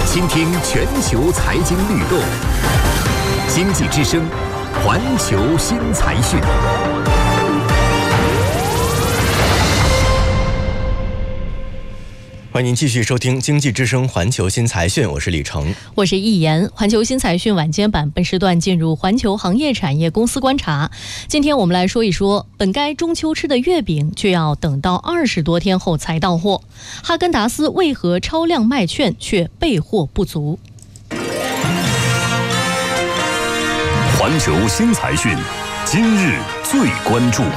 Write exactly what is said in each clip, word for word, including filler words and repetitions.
倾听全球财经律动，经济之声，环球新财讯。 欢迎您继续收听经济之声环球新财讯，我是李成， 我是易言。环球新财讯晚间版本时段进入环球行业产业公司观察。今天我们来说一说，本该中秋吃的月饼却要等到二十多天后才到货。哈根达斯为何超量卖券却备货不足？ 环球新财讯，今日最关注。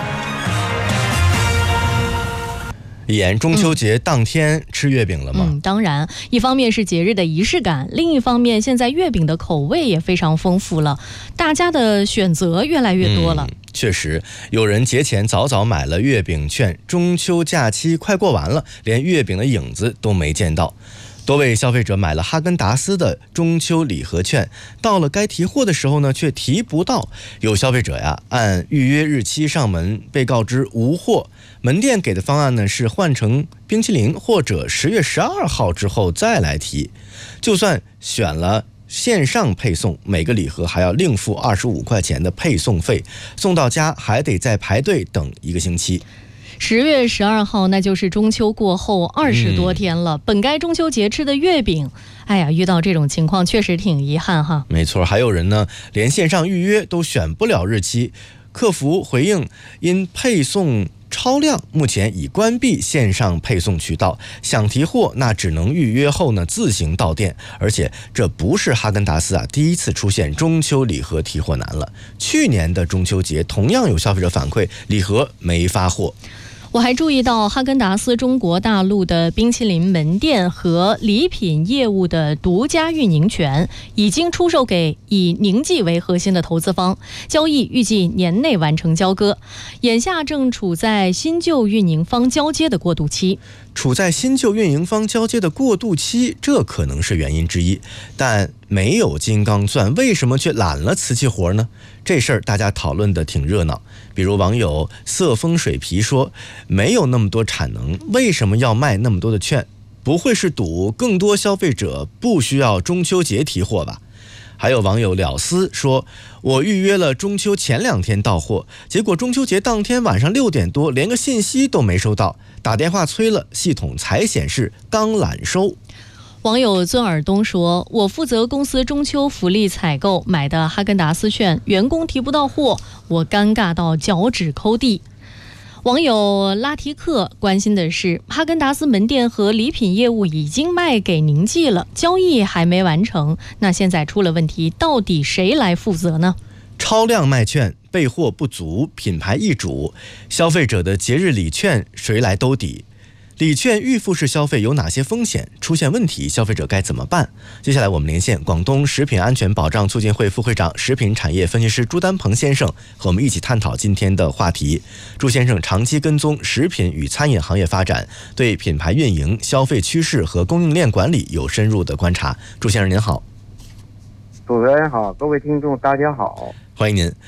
易言，中秋节当天吃月饼了吗？ 嗯，当然，一方面是节日的仪式感，另一方面现在月饼的口味也非常丰富了，大家的选择越来越多了。 嗯，确实，有人节前早早买了月饼券，中秋假期快过完了，连月饼的影子都没见到。多位消费者买了哈根达斯的中秋礼盒券，到了该提货的时候呢，却提不到。有消费者呀，按预约日期上门，被告知无货。门店给的方案呢是换成冰淇淋，或者十月十二号之后再来提。就算选了线上配送，每个礼盒还要另付二十五块钱的配送费，送到家还得再排队等一个星期。 十月十二号，那就是中秋过后二十多天了、嗯。本该中秋节吃的月饼，哎呀，遇到这种情况确实挺遗憾哈。 没错，还有人呢，连线上预约都选不了日期。客服回应，因配送超量，目前已关闭线上配送渠道，想提货那只能预约后呢自行到店。而且这不是哈根达斯啊第一次出现中秋礼盒提货难了，去年的中秋节同样有消费者反馈礼盒没发货。 我还注意到，哈根达斯中国大陆的冰淇淋门店和礼品业务的独家运营权已经出售给以宁记为核心的投资方，交易预计年内完成交割，眼下正处在新旧运营方交接的过渡期。 处在新旧运营方交接的过渡期，这可能是原因之一，但没有金刚钻，为什么却揽了瓷器活呢？这事儿大家讨论的挺热闹。比如网友色风水皮说，没有那么多产能，为什么要卖那么多的券？不会是赌更多消费者不需要中秋节提货吧？还有网友了丝说，我预约了中秋前两天到货，结果中秋节当天晚上六点多连个信息都没收到，打电话催了，系统才显示刚揽收。 网友尊尔东说，我负责公司中秋福利采购，买的哈根达斯券，员工提不到货，我尴尬到脚趾抠地。网友拉提克关心的是，哈根达斯门店和礼品业务已经卖给宁记了，交易还没完成，那现在出了问题，到底谁来负责呢？ 超量卖券，备货不足，品牌易主，消费者的节日礼券谁来兜底？礼券预付式消费有哪些风险？出现问题，消费者该怎么办？接下来我们连线广东食品安全保障促进会副会长、食品产业分析师朱丹鹏先生，和我们一起探讨今天的话题。朱先生长期跟踪食品与餐饮行业发展，对品牌运营、消费趋势和供应链管理有深入的观察。朱先生您好。 主持人好，各位听众大家好， 欢迎您。